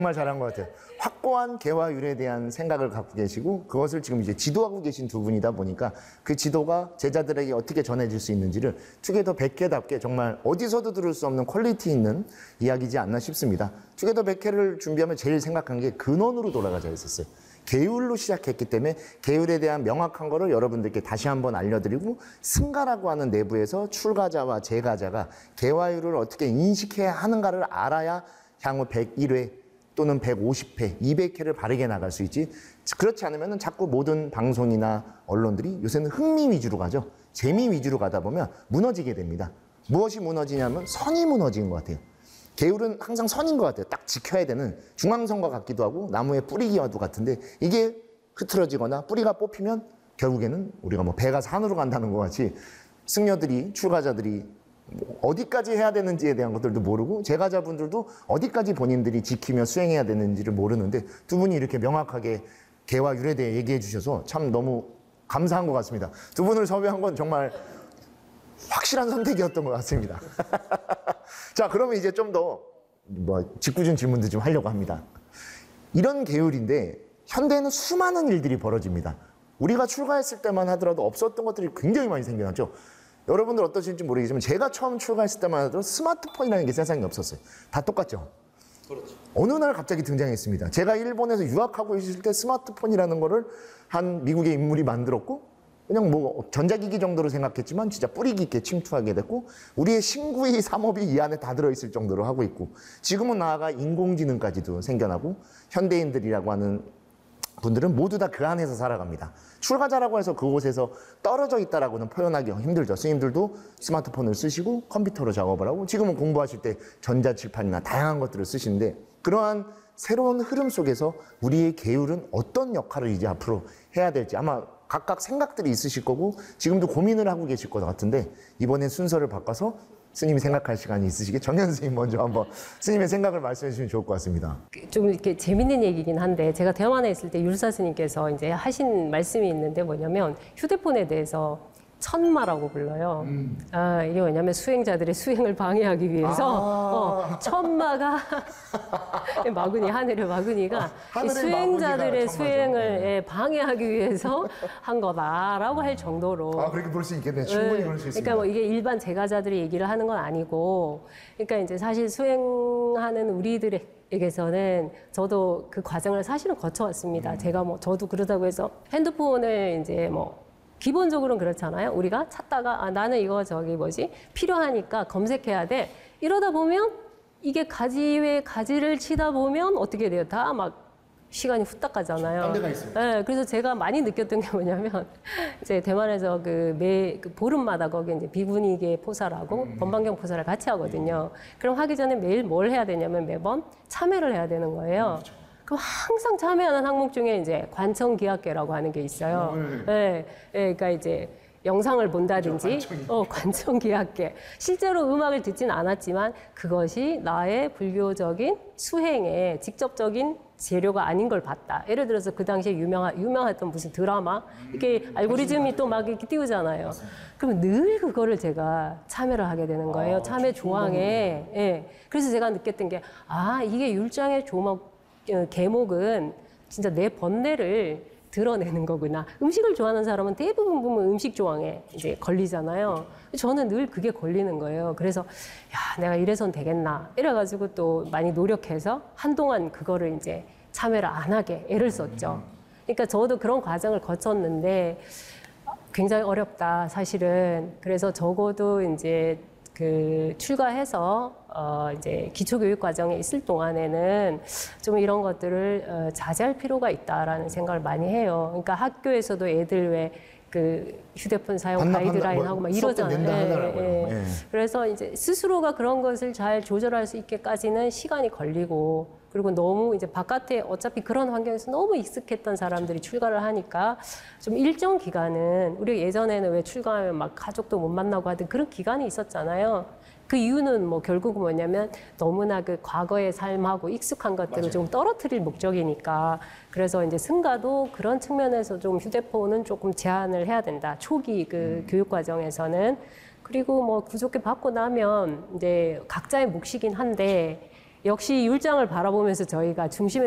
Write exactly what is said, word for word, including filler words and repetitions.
정말 잘한 것 같아요. 확고한 개화율에 대한 생각을 갖고 계시고 그것을 지금 이제 지도하고 계신 두 분이다 보니까 그 지도가 제자들에게 어떻게 전해질 수 있는지를 투게더 백 회답게 정말 어디서도 들을 수 없는 퀄리티 있는 이야기지 않나 싶습니다. 투게더 백 회를 준비하면 제일 생각한 게 근원으로 돌아가자 했었어요. 계율로 시작했기 때문에 계율에 대한 명확한 거를 여러분들께 다시 한번 알려드리고 승가라고 하는 내부에서 출가자와 제가자가 개화율을 어떻게 인식해야 하는가를 알아야 향후 백일 회 또는 백오십 회, 이백 회를 바르게 나갈 수 있지. 그렇지 않으면 자꾸 모든 방송이나 언론들이 요새는 흥미 위주로 가죠. 재미 위주로 가다 보면 무너지게 됩니다. 무엇이 무너지냐면 선이 무너지는 것 같아요. 계율은 항상 선인 것 같아요. 딱 지켜야 되는 중앙선과 같기도 하고 나무의 뿌리기와도 같은데 이게 흐트러지거나 뿌리가 뽑히면 결국에는 우리가 뭐 배가 산으로 간다는 것 같이 승려들이, 출가자들이 어디까지 해야 되는지에 대한 것들도 모르고 제가자분들도 어디까지 본인들이 지키며 수행해야 되는지를 모르는데 두 분이 이렇게 명확하게 개화율에 대해 얘기해 주셔서 참 너무 감사한 것 같습니다. 두 분을 섭외한 건 정말 확실한 선택이었던 것 같습니다. 자, 그러면 이제 좀 더 뭐 짓궂은 질문도 좀 하려고 합니다. 이런 계율인데 현대에는 수많은 일들이 벌어집니다. 우리가 출가했을 때만 하더라도 없었던 것들이 굉장히 많이 생겨났죠. 여러분들 어떠신지 모르겠지만 제가 처음 출가했을 때만 해도 스마트폰이라는 게 세상에 없었어요. 다 똑같죠? 그렇죠. 어느 날 갑자기 등장했습니다. 제가 일본에서 유학하고 있을 때 스마트폰이라는 거를 한 미국의 인물이 만들었고 그냥 뭐 전자기기 정도로 생각했지만 진짜 뿌리 깊게 침투하게 됐고 우리의 신구의 산업이 이 안에 다 들어있을 정도로 하고 있고 지금은 나아가 인공지능까지도 생겨나고 현대인들이라고 하는 분들은 모두 다 그 안에서 살아갑니다. 출가자라고 해서 그곳에서 떨어져 있다라고는 표현하기 힘들죠. 스님들도 스마트폰을 쓰시고 컴퓨터로 작업을 하고 지금은 공부하실 때 전자칠판이나 다양한 것들을 쓰시는데 그러한 새로운 흐름 속에서 우리의 계율은 어떤 역할을 이제 앞으로 해야 될지 아마 각각 생각들이 있으실 거고 지금도 고민을 하고 계실 것 같은데 이번엔 순서를 바꿔서 스님이 생각할 시간이 있으시게 정현 스님 먼저 한번 스님의 생각을 말씀해 주시면 좋을 것 같습니다. 좀 이렇게 재밌는 얘기긴 한데 제가 대만에 있을 때 율사 스님께서 이제 하신 말씀이 있는데 뭐냐면 휴대폰에 대해서 천마라고 불러요. 음. 아, 이게 뭐냐면 수행자들의 수행을 방해하기 위해서 아 어, 천마가 마구니 하늘의 마구니가 하늘의 수행자들의 마구니가 수행을 네. 예, 방해하기 위해서 한 거다라고 할 정도로. 아 그렇게 볼 수 있겠네요. 충분히 네. 그럴 수 있습니다. 그러니까 뭐 이게 일반 제가자들이 얘기를 하는 건 아니고, 그러니까 이제 사실 수행하는 우리들에게서는 저도 그 과정을 사실은 거쳐왔습니다. 음. 제가 뭐 저도 그러다고 해서 핸드폰을 이제 뭐 기본적으로는 그렇잖아요. 우리가 찾다가 아, 나는 이거 저기 뭐지 필요하니까 검색해야 돼. 이러다 보면 이게 가지 외 가지를 치다 보면 어떻게 돼요? 다 막 시간이 후딱 가잖아요. 딴 데가 있습니다. 네, 그래서 제가 많이 느꼈던 게 뭐냐면 이제 대만에서 그 매 그 보름마다 거기 이제 비분이계 포사라고 음. 번방경 포사를 같이 하거든요. 음. 그럼 하기 전에 매일 뭘 해야 되냐면 매번 참회를 해야 되는 거예요. 음, 그렇죠. 그럼 항상 참여하는 항목 중에 이제 관청기학계라고 하는 게 있어요. 음. 네, 네, 그러니까 이제 영상을 본다든지, 어, 관청기학계. 실제로 음악을 듣진 않았지만 그것이 나의 불교적인 수행에 직접적인 재료가 아닌 걸 봤다. 예를 들어서 그 당시에 유명하, 유명했던 무슨 드라마, 이렇게 음, 알고리즘이 또 막 이렇게 띄우잖아요. 맞습니다. 그러면 늘 그거를 제가 참여를 하게 되는 거예요. 아, 참여 조항에. 예. 그래서 제가 느꼈던 게, 아, 이게 율장의 조목, 계목은 진짜 내 번뇌를 드러내는 거구나. 음식을 좋아하는 사람은 대부분 보면 음식 조항에 이제 걸리잖아요. 저는 늘 그게 걸리는 거예요. 그래서 야, 내가 이래선 되겠나. 이래가지고 또 많이 노력해서 한동안 그거를 이제 참여를 안 하게 애를 썼죠. 그러니까 저도 그런 과정을 거쳤는데 굉장히 어렵다, 사실은. 그래서 적어도 이제 그 출가해서 어 이제 기초교육 과정에 있을 동안에는 좀 이런 것들을 어 자제할 필요가 있다라는 생각을 많이 해요. 그러니까 학교에서도 애들 왜 그 휴대폰 사용 반납, 가이드라인 반납, 하고 막 뭐 이러잖아요. 예, 예, 예. 그래서 이제 스스로가 그런 것을 잘 조절할 수 있게까지는 시간이 걸리고, 그리고 너무 이제 바깥에 어차피 그런 환경에서 너무 익숙했던 사람들이 출가를 하니까 좀 일정 기간은, 우리 예전에는 왜 출가하면 막 가족도 못 만나고 하던 그런 기간이 있었잖아요. 그 이유는 뭐 결국 뭐냐면 너무나 그 과거의 삶하고 익숙한 것들을 맞아요. 좀 떨어뜨릴 목적이니까. 그래서 이제 승가도 그런 측면에서 좀 휴대폰은 조금 제한을 해야 된다. 초기 그 음. 교육 과정에서는. 그리고 뭐 부족해 받고 나면 이제 각자의 몫이긴 한데, 역시 율장을 바라보면서 저희가 중심에